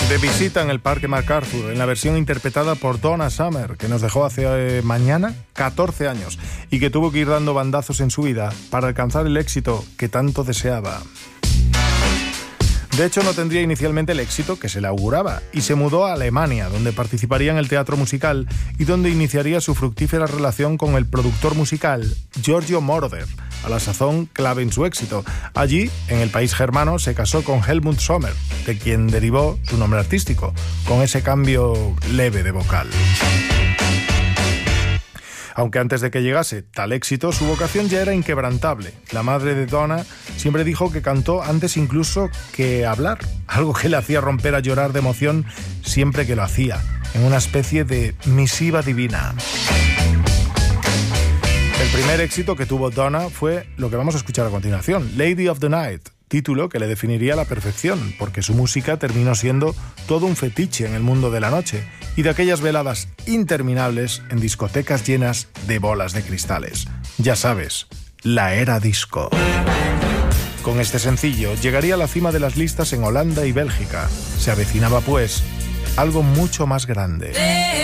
De visita en el Parque MacArthur, en la versión interpretada por Donna Summer, que nos dejó hace mañana 14 años y que tuvo que ir dando bandazos en su vida para alcanzar el éxito que tanto deseaba. De hecho, no tendría inicialmente el éxito que se le auguraba y se mudó a Alemania, donde participaría en el teatro musical y donde iniciaría su fructífera relación con el productor musical Giorgio Moroder, a la sazón clave en su éxito. Allí, en el país germano, se casó con Helmut Sommer, de quien derivó su nombre artístico, con ese cambio leve de vocal. Aunque antes de que llegase tal éxito, su vocación ya era inquebrantable. La madre de Donna siempre dijo que cantó antes incluso que hablar, algo que le hacía romper a llorar de emoción siempre que lo hacía, en una especie de misiva divina. El primer éxito que tuvo Donna fue lo que vamos a escuchar a continuación, Lady of the Night, título que le definiría a la perfección, porque su música terminó siendo todo un fetiche en el mundo de la noche y de aquellas veladas interminables en discotecas llenas de bolas de cristales. Ya sabes, la era disco. Con este sencillo llegaría a la cima de las listas en Holanda y Bélgica. Se avecinaba, pues, algo mucho más grande.